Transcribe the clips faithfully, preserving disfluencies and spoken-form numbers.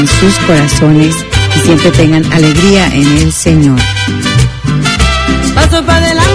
en sus corazones y siempre tengan alegría en el Señor. Paso para adelante.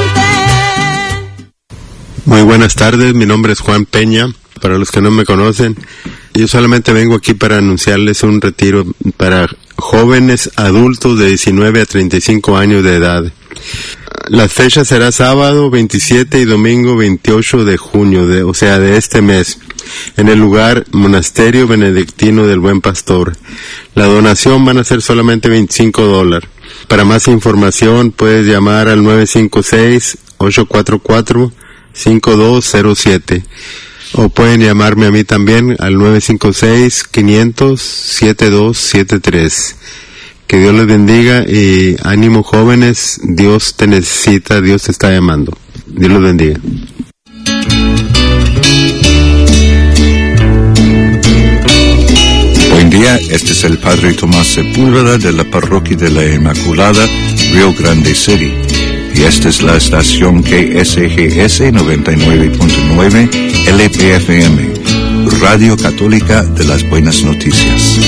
Muy buenas tardes, mi nombre es Juan Peña. Para los que no me conocen, yo solamente vengo aquí para anunciarles un retiro para jóvenes adultos de diecinueve a treinta y cinco años de edad. La fecha será sábado veintisiete y domingo veintiocho de junio, de, o sea, de este mes, en el lugar Monasterio Benedictino del Buen Pastor. La donación van a ser solamente veinticinco dólares. Para más información puedes llamar al nueve cinco seis, ocho cuatro cuatro, cinco dos cero siete o pueden llamarme a mí también al nueve cinco seis, quinientos, setenta y dos setenta y tres. Que Dios les bendiga y ánimo jóvenes, Dios te necesita, Dios te está llamando. Dios los bendiga. Buen día, este es el Padre Tomás Sepúlveda de la Parroquia de la Inmaculada, Rio Grande City. Y esta es la estación K S G S noventa y nueve punto nueve L P F M, Radio Católica de las Buenas Noticias.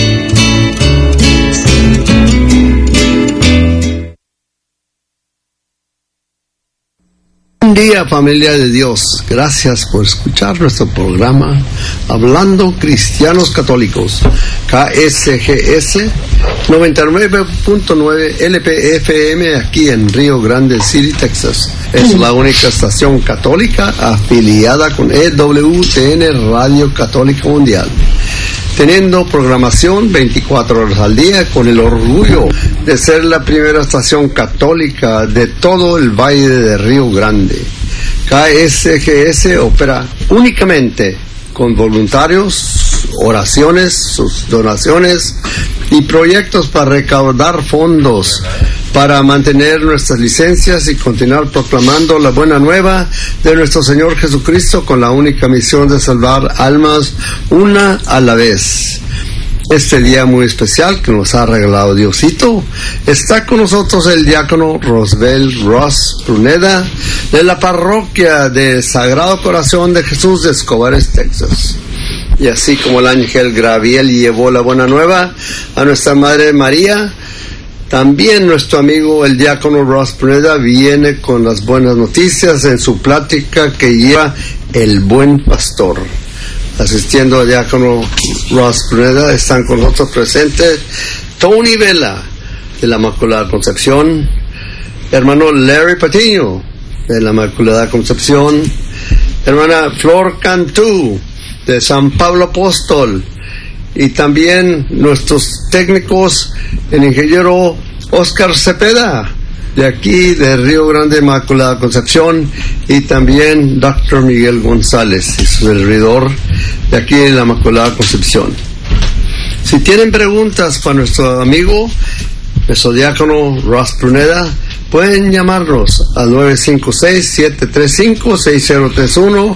Buen día, familia de Dios. Gracias por escuchar nuestro programa Hablando Cristianos Católicos, K S G S noventa y nueve punto nueve L P F M, aquí en Rio Grande City, Texas. Es la única estación católica afiliada con E W T N Radio Católica Mundial, teniendo programación veinticuatro horas al día, con el orgullo de ser la primera estación católica de todo el Valle de Río Grande. K S G S opera únicamente con voluntarios, oraciones, sus donaciones y proyectos para recaudar fondos para mantener nuestras licencias y continuar proclamando la buena nueva de nuestro Señor Jesucristo, con la única misión de salvar almas una a la vez. Este día muy especial que nos ha regalado Diosito, está con nosotros el diácono Rosbel Ross Pruneda de la parroquia de Sagrado Corazón de Jesús de Escobares, Texas. Y así como el ángel Gabriel llevó la buena nueva a nuestra Madre María, también nuestro amigo el diácono Ross Pruneda viene con las buenas noticias en su plática que lleva El Buen Pastor. Asistiendo al diácono Ross Pruneda están con nosotros presentes Tony Vela de la Inmaculada Concepción, hermano Larry Patiño de la Inmaculada Concepción, hermana Flor Cantú de San Pablo Apóstol, y también nuestros técnicos, el ingeniero Oscar Cepeda de aquí de Río Grande Inmaculada Concepción, y también doctor Miguel González y su servidor de aquí de la Inmaculada Concepción. Si tienen preguntas para nuestro amigo, nuestro diácono Ross Pruneda, pueden llamarnos al nueve cinco seis, siete tres cinco, seis cero tres uno